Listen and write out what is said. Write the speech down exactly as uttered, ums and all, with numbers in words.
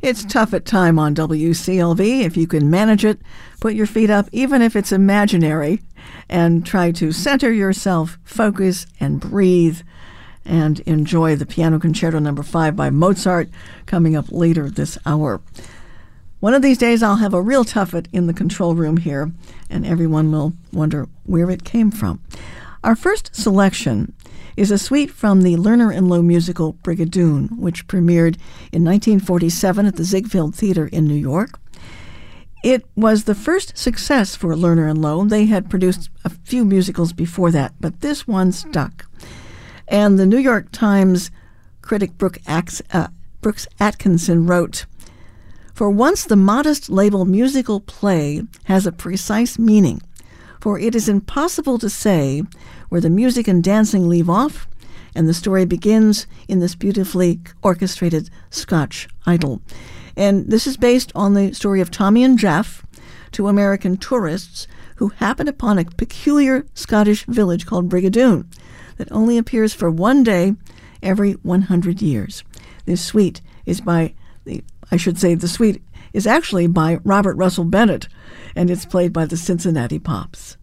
It's Tough at Time on W C L V. If you can manage it, put your feet up, even if it's imaginary, and try to center yourself, focus, and breathe, and enjoy the Piano Concerto number five by Mozart coming up later this hour. One of these days I'll have a real tuffet in the control room here, and everyone will wonder where it came from. Our first selection is a suite from the Lerner and Loewe musical Brigadoon, which premiered in nineteen forty-seven at the Ziegfeld Theater in New York. It was the first success for Lerner and Loewe. They had produced a few musicals before that, but this one stuck. And the New York Times critic Brooke Ax- uh, Brooks Atkinson wrote, "For once the modest label musical play has a precise meaning, for it is impossible to say where the music and dancing leave off and the story begins in this beautifully orchestrated Scotch idyll." And this is based on the story of Tommy and Jeff, two American tourists who happen upon a peculiar Scottish village called Brigadoon that only appears for one day every one hundred years. This suite is by, the, I should say the suite is actually by Robert Russell Bennett, and it's played by the Cincinnati Pops.